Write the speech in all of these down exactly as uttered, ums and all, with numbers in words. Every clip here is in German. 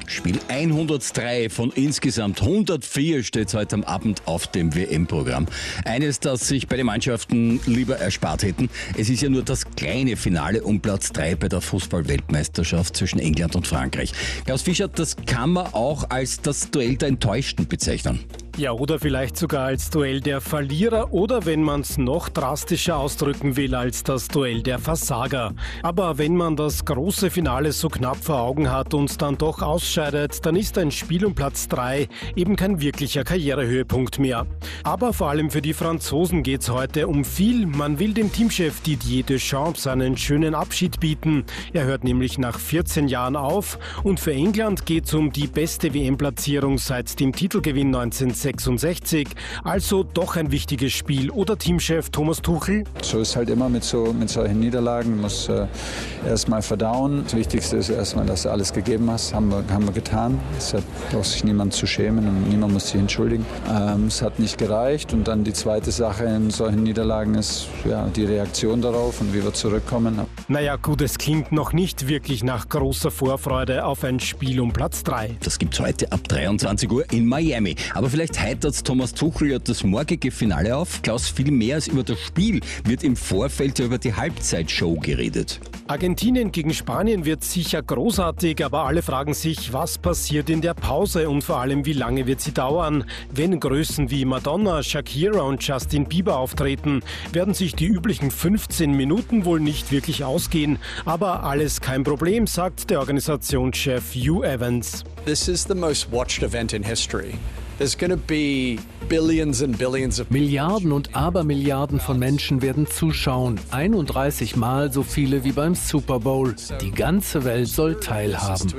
Spiel hundertdrei von insgesamt hundertvier steht heute am Abend auf dem W M-Programm. Eines, das sich bei den Mannschaften lieber erspart hätten. Es ist ja nur das kleine Finale um Platz drei bei der Fußball-Weltmeisterschaft zwischen England und Frankreich. Klaus Fischer, das kann man auch als das Duell der Enttäuschten bezeichnen. Ja, oder vielleicht sogar als Duell der Verlierer oder, wenn man es noch drastischer ausdrücken will, als das Duell der Versager. Aber wenn man das große Finale so knapp vor Augen hat und dann doch ausscheidet, dann ist ein Spiel um Platz drei eben kein wirklicher Karrierehöhepunkt mehr. Aber vor allem für die Franzosen geht's heute um viel. Man will dem Teamchef Didier Deschamps einen schönen Abschied bieten. Er hört nämlich nach vierzehn Jahren auf. Und für England geht's um die beste W M-Platzierung seit dem Titelgewinn neunzehnhundertsechsundsechzig. Also doch ein wichtiges Spiel, oder Teamchef Thomas Tuchel? So ist halt immer mit, so, mit solchen Niederlagen. Man muss äh, erst mal verdauen. Das Wichtigste ist erstmal, dass du alles gegeben hast. Haben wir, haben wir getan. Deshalb braucht sich niemand zu schämen und niemand muss sich entschuldigen. Ähm, es hat nicht gereicht. Und dann die zweite Sache in solchen Niederlagen ist ja, die Reaktion darauf und wie wir zurückkommen. Naja gut, es klingt noch nicht wirklich nach großer Vorfreude auf ein Spiel um Platz drei. Das gibt's heute ab dreiundzwanzig Uhr in Miami. Aber vielleicht heitert Thomas Tuchel ja das morgige Finale auf. Klaus, viel mehr als über das Spiel wird im Vorfeld ja über die Halbzeitshow geredet. Argentinien gegen Spanien wird sicher großartig, aber alle fragen sich, was passiert in der Pause und vor allem, wie lange wird sie dauern. Wenn Größen wie Madonna, Shakira und Justin Bieber auftreten, werden sich die üblichen fünfzehn Minuten wohl nicht wirklich ausgehen. Aber alles kein Problem, sagt der Organisationschef Hugh Evans. This is the most watched event in history. There's going to be billions and billions of Milliarden und Abermilliarden von Menschen werden zuschauen. einunddreißig Mal so viele wie beim Super Bowl. Die ganze Welt soll teilhaben.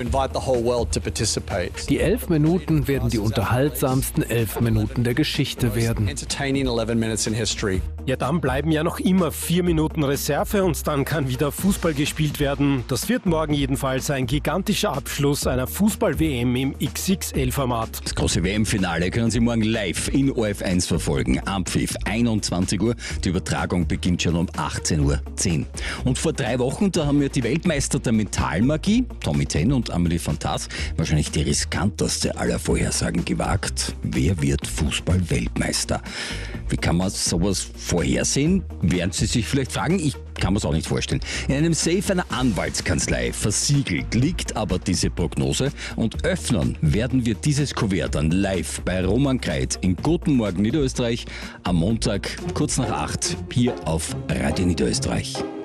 Die elf Minuten werden die unterhaltsamsten elf Minuten der Geschichte werden. Ja, dann bleiben ja noch immer vier Minuten Reserve und dann kann wieder Fußball gespielt werden. Das wird morgen jedenfalls ein gigantischer Abschluss einer Fußball-W M im X X L-Format. Das große W M-Finale können Sie morgen live in O F eins verfolgen. Anpfiff einundzwanzig Uhr. Die Übertragung beginnt schon um achtzehn Uhr zehn. Und vor drei Wochen, da haben wir die Weltmeister der Mentalmagie, Tommy Ten und Amelie Fantas, wahrscheinlich die riskanteste aller Vorhersagen gewagt. Wer wird Fußball-Weltmeister? Wie kann man sowas vorhersehen? Werden Sie sich vielleicht fragen? Ich kann man es auch nicht vorstellen. In einem Safe einer Anwaltskanzlei versiegelt liegt aber diese Prognose und öffnen werden wir dieses Kuvert dann live bei Roman Kreit in Guten Morgen Niederösterreich am Montag kurz nach acht hier auf Radio Niederösterreich.